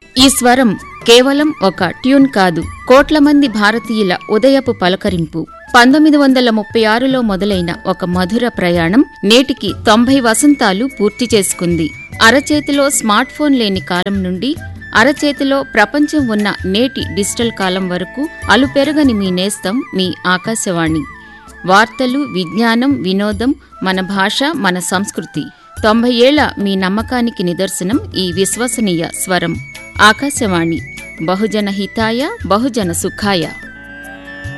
ఈ స్వరం కేవలం ఒక ట్యూన్ కాదు, కోట్ల మంది భారతీయుల ఉదయపు పలకరింపు. 1936లో మొదలైన ఒక మధుర ప్రయాణం నేటికి 90 వసంతాలు పూర్తి చేసుకుంది. అరచేతిలో స్మార్ట్ ఫోన్ లేని కాలం నుండి అరచేతిలో ప్రపంచం ఉన్న నేటి డిజిటల్ కాలం వరకు అలుపెరగని మీ నేస్తం మీ ఆకాశవాణి. వార్తలు, విజ్ఞానం, వినోదం, మన భాష, మన సంస్కృతి. 90 ఏళ్ల మీ నమ్మకానికి నిదర్శనం ఈ విశ్వసనీయ స్వరం. ఆకాశవాణి. బహుజన హితాయ, బహుజన సుఖాయ.